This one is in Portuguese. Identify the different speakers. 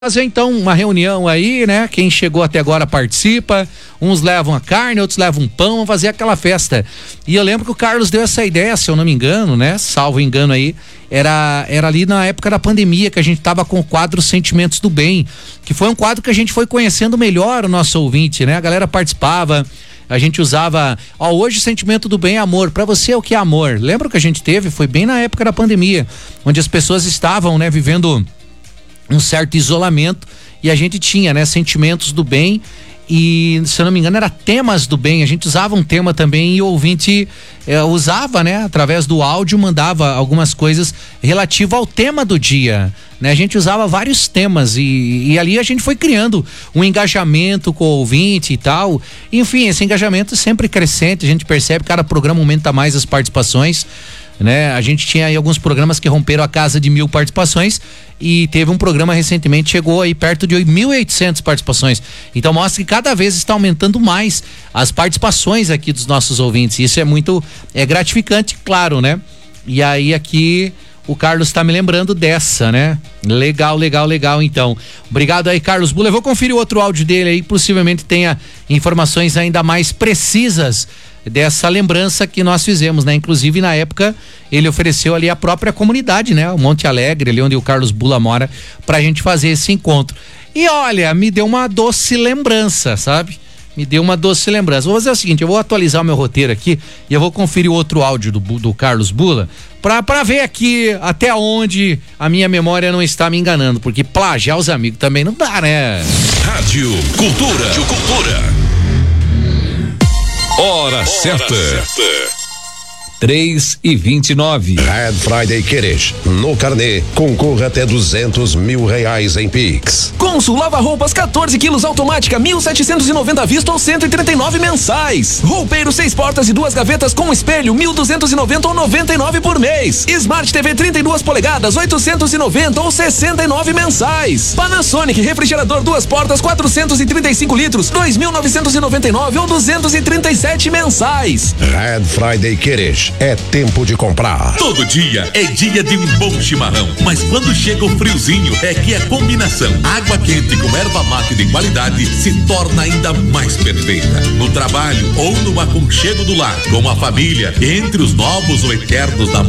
Speaker 1: Fazer então uma reunião aí, né? Quem chegou até agora participa, uns levam a carne, outros levam um pão, vão fazer aquela festa. E eu lembro que o Carlos deu essa ideia, se eu não me engano, né? Salvo engano aí, era ali na época da pandemia que a gente tava com o quadro Sentimentos do Bem, que foi um quadro que a gente foi conhecendo melhor o nosso ouvinte, né? A galera participava, a gente usava, hoje o sentimento do bem é amor. Pra você, o que é amor? Lembra que a gente teve? Foi bem na época da pandemia, onde as pessoas estavam, né, vivendo um certo isolamento e a gente tinha, né, sentimentos do bem e, se eu não me engano, era temas do bem. A gente usava um tema também e o ouvinte usava, né, através do áudio, mandava algumas coisas relativas ao tema do dia, né? A gente usava vários temas e ali a gente foi criando um engajamento com o ouvinte e tal. Enfim, esse engajamento sempre crescente, a gente percebe, cada programa aumenta mais as participações, né? A gente tinha aí alguns programas que romperam a casa de 1.000 participações e teve um programa recentemente, chegou aí perto de 1.800 participações. Então mostra que cada vez está aumentando mais as participações aqui dos nossos ouvintes. Isso é muito gratificante, claro, né? E aí aqui o Carlos está me lembrando dessa, né? Legal, então. Obrigado aí, Carlos Bula. Eu vou conferir o outro áudio dele aí, possivelmente tenha informações ainda mais precisas dessa lembrança que nós fizemos, né? Inclusive, na época, ele ofereceu ali a própria comunidade, né? O Monte Alegre, ali onde o Carlos Bula mora, pra gente fazer esse encontro. E olha, me deu uma doce lembrança, sabe? Me deu uma doce lembrança. Vou fazer o seguinte, eu vou atualizar o meu roteiro aqui e eu vou conferir o outro áudio do Carlos Bula pra ver aqui até onde a minha memória não está me enganando, porque plagiar os amigos também não dá, né?
Speaker 2: Rádio Cultura. Hora certa. 3:29.
Speaker 3: Red Friday Queres. No carnê, concorra até R$200 mil em Pix.
Speaker 4: Consul lava-roupas 14 quilos automática, 1.790 à vista ou 139 mensais. Roupeiro 6 portas e 2 gavetas com espelho, 1.290 ou 99 por mês. Smart TV 32 polegadas, 890 ou 69 mensais. Panasonic refrigerador 2 portas, 435 litros, 2.999 ou 237 mensais.
Speaker 3: Red Friday Queres. É tempo de comprar.
Speaker 2: Todo dia é dia de um bom chimarrão, mas quando chega o friozinho é que a combinação água quente com erva mate de qualidade se torna ainda mais perfeita. No trabalho ou no aconchego do lar, com a família, entre os novos ou eternos namorados.